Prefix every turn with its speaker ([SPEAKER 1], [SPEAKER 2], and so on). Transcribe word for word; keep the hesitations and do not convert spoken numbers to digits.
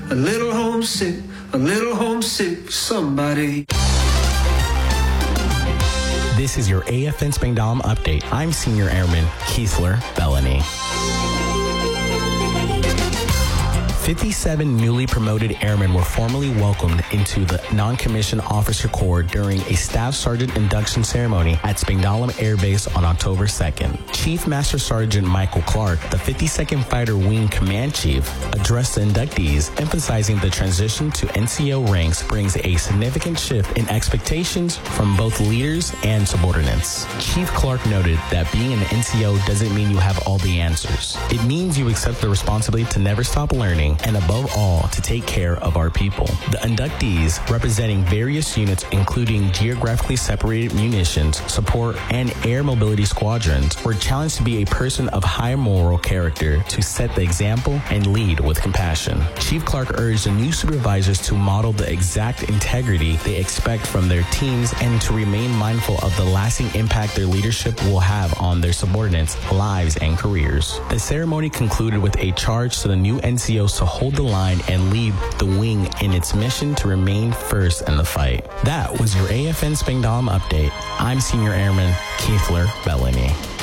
[SPEAKER 1] a little homesick, a little homesick, somebody.
[SPEAKER 2] This is your A F N Spangdahlem update. I'm Senior Airman Keithler Bellany. fifty-seven newly promoted airmen were formally welcomed into the Non-Commissioned Officer Corps during a Staff Sergeant induction ceremony at Spangdahlem Air Base on October second. Chief Master Sergeant Michael Clark, the fifty-second Fighter Wing Command Chief, addressed the inductees, emphasizing the transition to N C O ranks brings a significant shift in expectations from both leaders and subordinates. Chief Clark noted that being an N C O doesn't mean you have all the answers. It means you accept the responsibility to never stop learning and above all, to take care of our people. The inductees, representing various units including geographically separated munitions, support, and air mobility squadrons, were challenged to be a person of high moral character to set the example and lead with compassion. Chief Clark urged the new supervisors to model the exact integrity they expect from their teams and to remain mindful of the lasting impact their leadership will have on their subordinates' lives and careers. The ceremony concluded with a charge to the new N C Os to hold the line and lead the wing in its mission to remain first in the fight. That was your A F N Spangdahlem update. I'm Senior Airman Keithler Bellany.